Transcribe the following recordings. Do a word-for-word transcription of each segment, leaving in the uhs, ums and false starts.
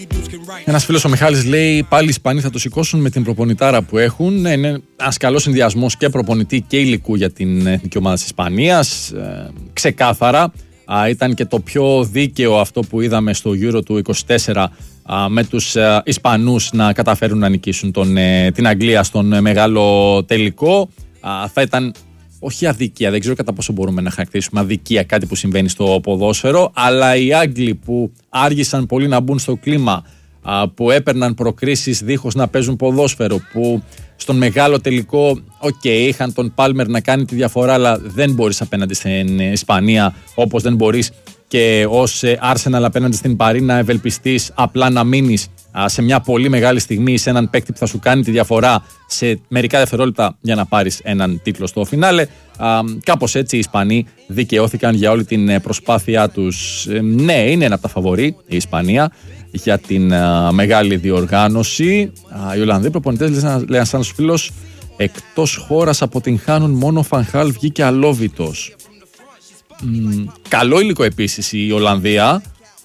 Ένας φίλος ο Μιχάλης λέει: πάλι οι Ισπανοί θα το σηκώσουν με την προπονητάρα που έχουν. Ναι, είναι ένας καλός συνδυασμός και προπονητή και υλικού για την εθνική ομάδα της Ισπανίας. Ε, ξεκάθαρα. Α, ήταν και το πιο δίκαιο αυτό που είδαμε στο Euro του είκοσι τέσσερα α, με τους α, Ισπανούς να καταφέρουν να νικήσουν τον, ε, την Αγγλία στον ε, μεγάλο τελικό. Α, θα ήταν όχι αδικία, δεν ξέρω κατά πόσο μπορούμε να χαρακτηρίσουμε αδικία κάτι που συμβαίνει στο ποδόσφαιρο, αλλά οι Άγγλοι που άργησαν πολύ να μπουν στο κλίμα, α, που έπαιρναν προκρίσεις δίχως να παίζουν ποδόσφαιρο, που στον μεγάλο τελικό, οκ, okay, είχαν τον Πάλμερ να κάνει τη διαφορά, αλλά δεν μπορείς απέναντι στην Ισπανία, όπως δεν μπορείς και ως Arsenal απέναντι στην Παρί να ευελπιστείς απλά να μείνεις α, σε μια πολύ μεγάλη στιγμή σε έναν παίκτη που θα σου κάνει τη διαφορά σε μερικά δευτερόλεπτα για να πάρεις έναν τίτλο στο φινάλε. Α, κάπως έτσι οι Ισπανοί δικαιώθηκαν για όλη την προσπάθειά τους. Ε, ναι, είναι ένα από τα φαβορί η Ισπανία για την α, μεγάλη διοργάνωση. Α, οι Ολλανδοί προπονητές, λέει ένας άλλος φίλος, εκτός χώρας αποτυγχάνουν, μόνο ο Φανχάλ βγήκε αλόβητος. Mm, καλό υλικό επίσης η Ολλανδία.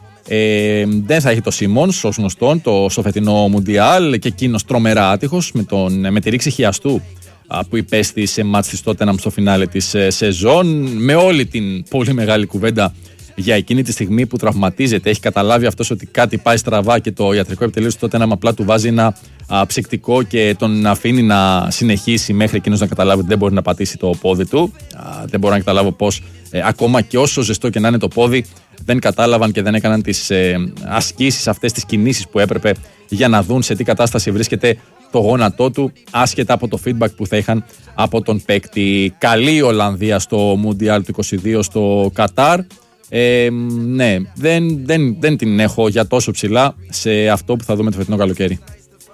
Ε, δεν θα έχει το Σίμονς ως γνωστόν το, στο φετινό Μουντιάλ, και εκείνος τρομερά άτυχος με, τον, με τη ρήξη χιαστού α, που υπέστη σε μάτς της Τότεναμ στο φινάλε της ε, σεζόν, με όλη την πολύ μεγάλη κουβέντα για εκείνη τη στιγμή που τραυματίζεται. Έχει καταλάβει αυτός ότι κάτι πάει στραβά και το ιατρικό επιτελείο της Τότεναμ απλά του βάζει ένα α, ψυκτικό και τον αφήνει να συνεχίσει μέχρι εκείνος να καταλάβει ότι δεν μπορεί να πατήσει το πόδι του. Α, δεν μπορώ να καταλάβω πώς ε, ακόμα και όσο ζεστό και να είναι το πόδι, δεν κατάλαβαν και δεν έκαναν τις ε, ασκήσεις αυτές, τις κινήσεις που έπρεπε για να δουν σε τι κατάσταση βρίσκεται το γόνατό του, άσχετα από το feedback που θα είχαν από τον παίκτη. Καλή η Ολλανδία στο Μουντιάλ του είκοσι δύο στο Κατάρ. Ε, ναι, δεν, δεν, δεν την έχω για τόσο ψηλά σε αυτό που θα δούμε το φετινό καλοκαίρι.